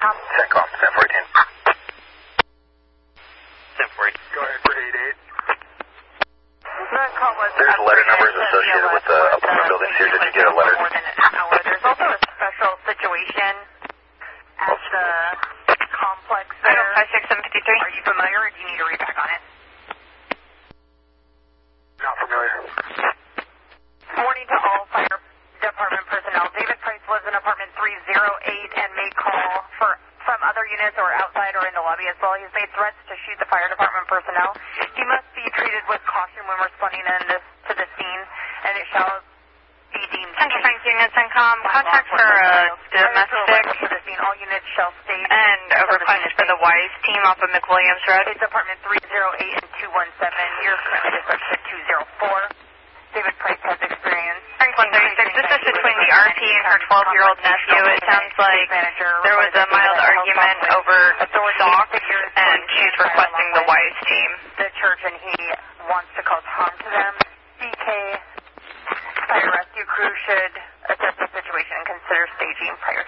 CENTCOM. CENTCOM, 1014. 1040. Go ahead for 88. CENTCOM was There's letter numbers associated with the apartment buildings here. Did you get a letter? More than an hour. There's also a special situation at the complex there. 56753. Are you familiar, or do you need a read back on it? Not familiar. Warning to all fire department personnel. David Price lives in apartment 308 and may call from other units or outside or in the lobby as well. He has made threats to shoot the fire department personnel. He must be treated with caution when responding to the scene, and it shall be deemed. Central Franks Unit CENTCOM, contact for domestic all units shall stay and a request for the WISE team off of McWilliams Road. It's apartment 308 and 217. You're currently dispatched at 204. David Price has experience. Frank 136, this is between the RP and her 12-year-old nephew. It sounds like there was a mild argument over socks, and she's requesting the WISE team. The church, and he wants to cause harm to them. CK fire rescue crew should assess the situation and consider staging prior to